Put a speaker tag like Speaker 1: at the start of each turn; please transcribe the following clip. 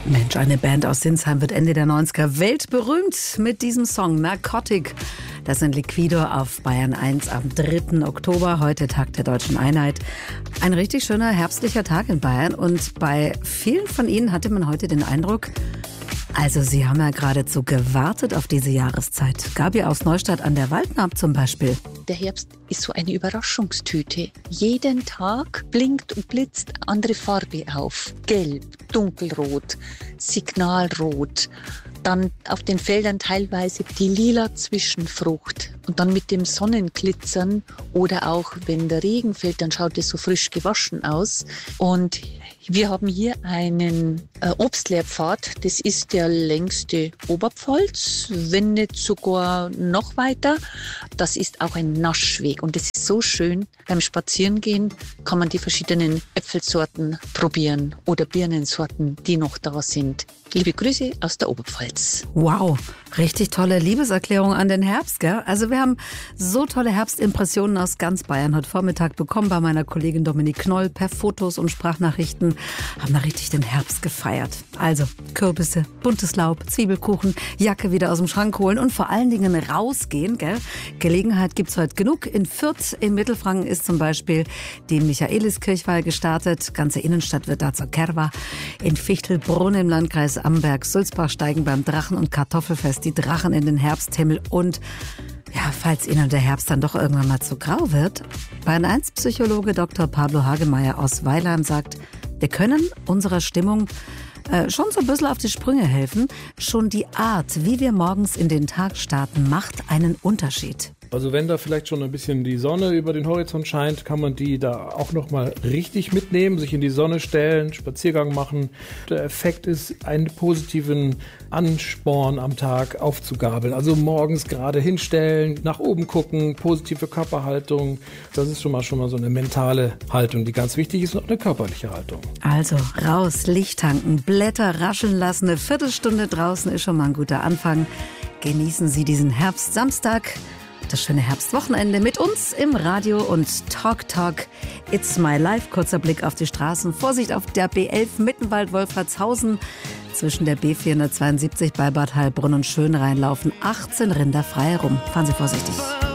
Speaker 1: Mensch, eine Band aus Sinsheim wird Ende der 90er weltberühmt mit diesem Song Narcotic. Das sind Liquido auf Bayern 1 am 3. Oktober, heute Tag der Deutschen Einheit. Ein richtig schöner herbstlicher Tag in Bayern und bei vielen von Ihnen hatte man heute den Eindruck, also Sie haben ja geradezu gewartet auf diese Jahreszeit. Gabi aus Neustadt an der Waldnaab zum Beispiel.
Speaker 2: Der Herbst ist so eine Überraschungstüte. Jeden Tag blinkt und blitzt andere Farbe auf. Gelb, dunkelrot, signalrot. Dann auf den Feldern teilweise die lila Zwischenfrucht. Und dann mit dem Sonnenglitzern oder auch wenn der Regen fällt, dann schaut es so frisch gewaschen aus. Und wir haben hier einen Obstlehrpfad. Das ist der längste Oberpfalz, wenn nicht sogar noch weiter. Das ist auch ein Naschweg und es ist so schön. Beim Spazierengehen kann man die verschiedenen Äpfelsorten probieren oder Birnensorten, die noch da sind. Liebe Grüße aus der Oberpfalz.
Speaker 1: Wow, richtig tolle Liebeserklärung an den Herbst, gell? Also wir haben so tolle Herbstimpressionen aus ganz Bayern heute Vormittag bekommen bei meiner Kollegin Dominik Knoll per Fotos und Sprachnachrichten. Haben da richtig den Herbst gefeiert. Also Kürbisse, buntes Laub, Zwiebelkuchen, Jacke wieder aus dem Schrank holen und vor allen Dingen rausgehen, gell? Gelegenheit gibt's heute genug. In Fürth in Mittelfranken ist zum Beispiel die Michaeliskirchweih gestartet. Ganze Innenstadt wird da zur Kerwa. In Fichtelbrunn im Landkreis Amberg-Sulzbach steigen beim Drachen- und Kartoffelfest die Drachen in den Herbsthimmel und ja, falls Ihnen der Herbst dann doch irgendwann mal zu grau wird, Bayern 1 Psychologe Dr. Pablo Hagemeyer aus Weilheim sagt, wir können unserer Stimmung schon so ein bisschen auf die Sprünge helfen. Schon die Art, wie wir morgens in den Tag starten, macht einen Unterschied.
Speaker 3: Also wenn da vielleicht schon ein bisschen die Sonne über den Horizont scheint, kann man die da auch nochmal richtig mitnehmen, sich in die Sonne stellen, Spaziergang machen. Der Effekt ist, einen positiven Ansporn am Tag aufzugabeln. Also morgens gerade hinstellen, nach oben gucken, positive Körperhaltung. Das ist schon mal so eine mentale Haltung, die ganz wichtig ist, und auch eine körperliche Haltung.
Speaker 1: Also raus, Licht tanken, Blätter rascheln lassen. Eine Viertelstunde draußen ist schon mal ein guter Anfang. Genießen Sie diesen Herbstsamstag. Das schöne Herbstwochenende mit uns im Radio und Talk. It's my life. Kurzer Blick auf die Straßen. Vorsicht auf der B11 Mittenwald-Wolfratshausen. Zwischen der B472 bei Bad Heilbrunn und Schönrhein laufen 18 Rinder frei herum. Fahren Sie vorsichtig.